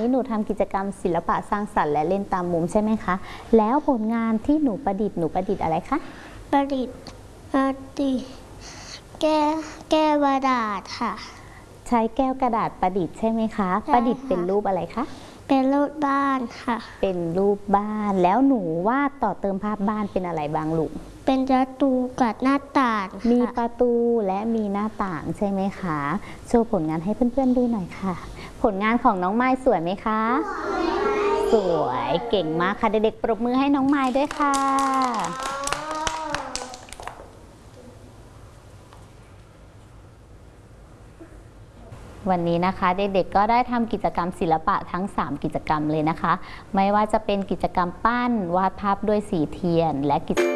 นี้หนูทำกิจกรรมศิลปะสร้างสรรค์และเล่นตามมุมใช่ไหมคะแล้วผลงานที่หนูประดิษฐ์อะไรคะประดิษฐ์แก้วกระดาษค่ะใช้แก้วกระดาษประดิษฐ์ใช่ไหมคะประดิษฐ์เป็นรูปอะไรคะเป็นรูปบ้านค่ะเป็นรูปบ้านแล้วหนูวาดต่อเติมภาพบ้านเป็นอะไรบ้างลูกเป็นประตูกับหน้าต่างมีประตูและมีหน้าต่างใช่ไหมคะโชว์ผลงานให้เพื่อนๆดูหน่อยค่ะผลงานของน้องไม้สวยไหมคะสวยเก่งมากค่ะเด็กๆปรบมือให้น้องไม้ด้วยค่ะวันนี้นะคะเด็กๆก็ได้ทำกิจกรรมศิลปะทั้ง3กิจกรรมเลยนะคะไม่ว่าจะเป็นกิจกรรมปั้นวาดภาพด้วยสีเทียนและกิจ